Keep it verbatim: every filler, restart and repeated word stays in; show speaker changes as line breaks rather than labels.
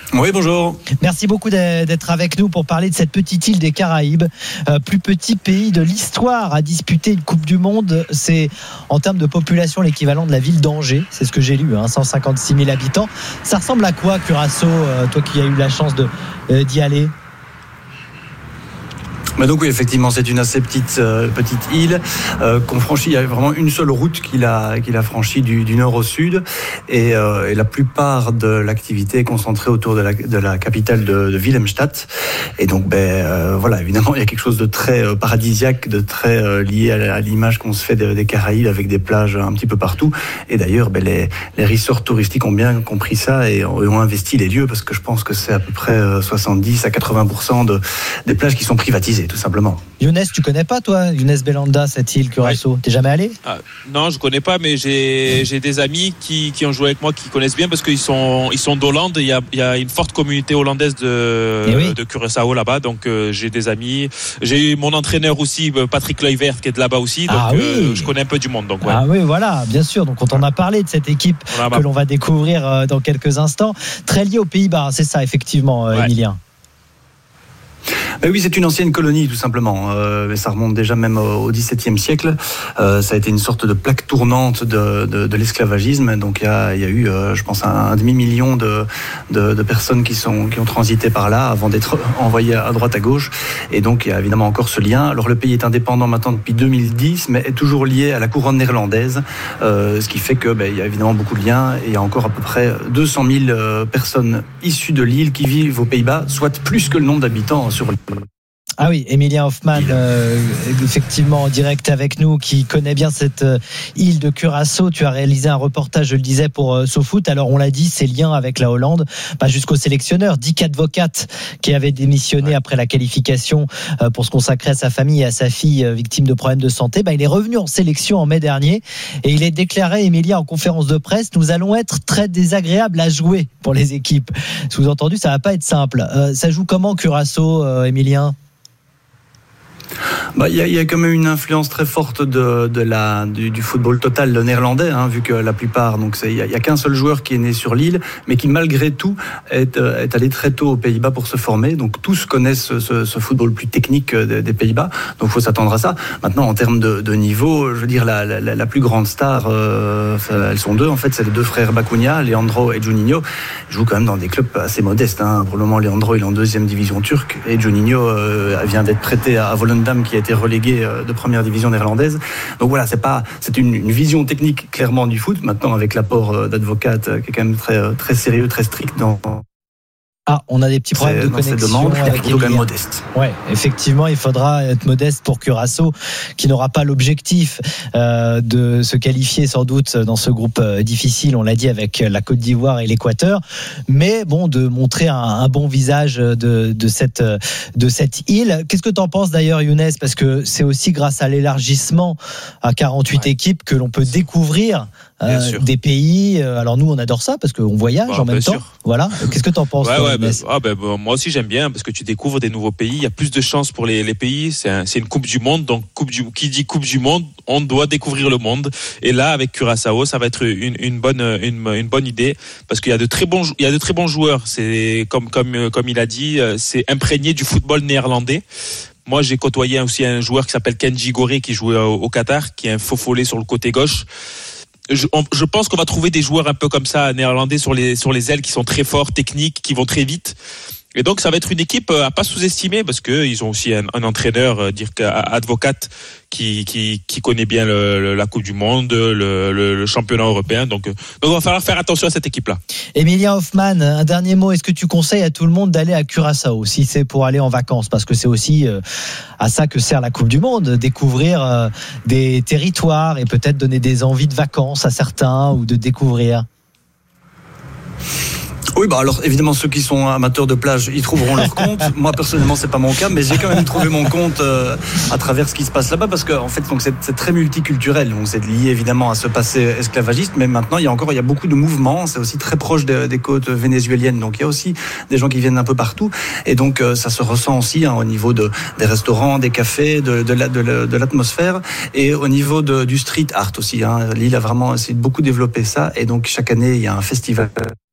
Oui, bonjour.
Merci beaucoup d'être avec nous pour parler de cette petite île des Caraïbes, euh, plus petit pays de l'histoire à disputer une Coupe du Monde. C'est en termes de population l'équivalent de la ville d'Angers, c'est ce que j'ai lu, hein, cent cinquante-six mille habitants. Ça ressemble à quoi, Curaçao, euh, toi qui as eu la chance de, euh, d'y aller?
Mais donc oui, effectivement, c'est une assez petite euh, petite île euh, qu'on franchit. Il y a vraiment une seule route qu'il a qu'il a franchie du, du nord au sud, et, euh, et la plupart de l'activité est concentrée autour de la de la capitale de, de Wilhelmstadt. Et donc, ben euh, voilà, évidemment, il y a quelque chose de très euh, paradisiaque, de très euh, lié à, à l'image qu'on se fait des, des Caraïbes, avec des plages un petit peu partout. Et d'ailleurs, ben les les resorts touristiques ont bien compris ça et ont, ont investi les lieux, parce que je pense que c'est à peu près soixante-dix à quatre-vingts pour cent de des plages qui sont privatisées, tout simplement.
Younes, tu connais pas, toi, Younes Belanda, cette île Curaçao? Oui. T'es jamais allé?
Ah, non, je connais pas, mais j'ai, j'ai des amis qui, qui ont joué avec moi, qui connaissent bien, parce qu'ils sont, ils sont d'Hollande. Il y a, il y a une forte communauté hollandaise de, oui. de Curaçao là-bas. Donc, euh, j'ai des amis. J'ai eu mon entraîneur aussi, Patrick Kluivert, qui est de là-bas aussi. Donc, ah, oui. euh, je connais un peu du monde. Donc, ouais.
Ah oui, voilà, bien sûr. Donc, on t'en a parlé de cette équipe voilà, que l'on va découvrir euh, dans quelques instants. Très liée aux Pays-Bas, c'est ça, effectivement, euh, ouais. Emilien.
Ben oui, c'est une ancienne colonie, tout simplement. Euh, mais ça remonte déjà même au dix-septième siècle. Euh, ça a été une sorte de plaque tournante de, de, de l'esclavagisme. Donc il y a, il y a eu, euh, je pense, un, un demi-million de, de, de personnes qui sont qui ont transité par là avant d'être envoyées à droite à gauche. Et donc il y a évidemment encore ce lien. Alors le pays est indépendant maintenant depuis deux mille dix, mais est toujours lié à la couronne néerlandaise, euh, ce qui fait que ben, il y a évidemment beaucoup de liens. Et il y a encore à peu près deux cent mille euh, personnes issues de l'île qui vivent aux Pays-Bas, soit plus que le nombre d'habitants sur l'île.
Ah oui, Emilien Hoffman, euh, effectivement en direct avec nous, qui connaît bien cette euh, île de Curaçao. Tu as réalisé un reportage, je le disais, pour euh, SoFoot. Alors on l'a dit, ses liens avec la Hollande, bah, jusqu'au sélectionneur Dick Advocaat, qui avait démissionné après la qualification euh, pour se consacrer à sa famille et à sa fille euh, victime de problèmes de santé. Bah, il est revenu en sélection en mai dernier et il est déclaré, Emilien, en conférence de presse: nous allons être très désagréables à jouer pour les équipes. Sous-entendu, ça va pas être simple. Euh, ça joue comment Curaçao, euh, Emilien?
Bah, il y a, y a quand même une influence très forte de, de la, du, du football total néerlandais, hein, vu que la plupart, donc il y, y a qu'un seul joueur qui est né sur l'île, mais qui malgré tout est, est allé très tôt aux Pays-Bas pour se former. Donc tous connaissent ce, ce football plus technique des, des Pays-Bas. Donc il faut s'attendre à ça. Maintenant, en termes de, de niveau, je veux dire, la, la, la plus grande star, euh, elles sont deux en fait, c'est les deux frères Bacuna, Leandro et Juninho. Ils jouent quand même dans des clubs assez modestes. Hein. Pour le moment, Leandro il est en deuxième division turque et Juninho euh, vient d'être prêté à Volendam, qui a été relégué de première division néerlandaise. Donc voilà, c'est pas, c'est une, une vision technique clairement du foot. Maintenant, avec l'apport d'Advocaat, qui est quand même très, très sérieux, très strict dans.
Ah, on a des petits problèmes de connexion
demandes,
avec
quand même modeste.
Ouais, effectivement, il faudra être modeste pour Curaçao, qui n'aura pas l'objectif euh, de se qualifier sans doute dans ce groupe euh, difficile, on l'a dit, avec la Côte d'Ivoire et l'Équateur, mais bon, de montrer un, un bon visage de, de cette de cette île. Qu'est-ce que tu en penses d'ailleurs, Younes? Parce que c'est aussi grâce à l'élargissement à quarante-huit ouais. équipes que l'on peut découvrir euh, des pays. Alors nous, on adore ça parce qu'on voyage bah, en même temps. Sûr. Voilà. Qu'est-ce que tu en penses?
Ouais, ouais, bah, ah, bah, bah, moi aussi j'aime bien parce que tu découvres des nouveaux pays. Il y a plus de chances pour les, les pays. C'est, un, c'est une Coupe du Monde, donc coupe du, qui dit Coupe du Monde, on doit découvrir le monde. Et là, avec Curaçao, ça va être une, une bonne, une, une bonne idée parce qu'il y a de très bons, il y a de très bons joueurs. C'est comme, comme, comme il a dit, c'est imprégné du football néerlandais. Moi, j'ai côtoyé aussi un joueur qui s'appelle Kenji Goré qui joue au, au Qatar, qui est un faux follet sur le côté gauche. Je, on, je pense qu'on va trouver des joueurs un peu comme ça néerlandais sur les sur les ailes qui sont très forts, techniques, qui vont très vite. Et donc ça va être une équipe à pas sous-estimer parce que ils ont aussi un, un entraîneur, dire Advocaat, qui qui qui connaît bien le, le, la Coupe du Monde, le, le, le championnat européen. Donc donc il va falloir faire attention à cette équipe-là.
Emilien Hoffman, un dernier mot. Est-ce que tu conseilles à tout le monde d'aller à Curaçao si c'est pour aller en vacances, parce que c'est aussi euh, à ça que sert la Coupe du Monde, découvrir euh, des territoires et peut-être donner des envies de vacances à certains ou de découvrir.
Oui, bah alors évidemment ceux qui sont amateurs de plage, ils trouveront leur compte. Moi personnellement, c'est pas mon cas, mais j'ai quand même trouvé mon compte euh, à travers ce qui se passe là-bas, parce que en fait, donc c'est, c'est très multiculturel. Donc c'est lié évidemment à ce passé esclavagiste, mais maintenant il y a encore il y a beaucoup de mouvements. C'est aussi très proche des, des côtes vénézuéliennes, donc il y a aussi des gens qui viennent un peu partout, et donc euh, ça se ressent aussi hein, au niveau de des restaurants, des cafés, de de, la, de, la, de l'atmosphère, et au niveau de, du street art aussi. Hein. L'île a vraiment essayé de beaucoup développer ça, et donc chaque année il y a un festival